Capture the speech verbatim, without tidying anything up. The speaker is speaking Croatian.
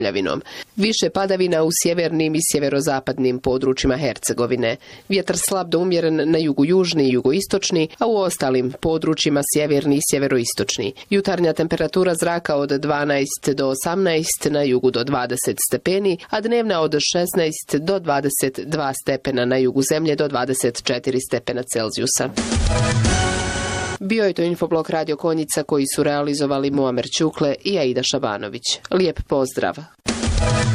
mrljavinom. Više padavina u sjevernim i sjeverozapadnim područjima Hercegovine. Vjetar slab do umjeren na jugu južni i jugoistočni, a u ostalim područjima sjeverni i sjeveroistočni. Jutarnja temperatura zraka od dvanaest do osamnaest, na jugu do dvadeset stepeni, a dnevna od šesnaest do dvadeset dva stepena, na jugu zemlje do dvadeset četiri stepena Celzijusa. Bio je to infoblog Radio Konjica koji su realizovali Muamer Ćukle i Aida Šabanović. Lijep pozdrav!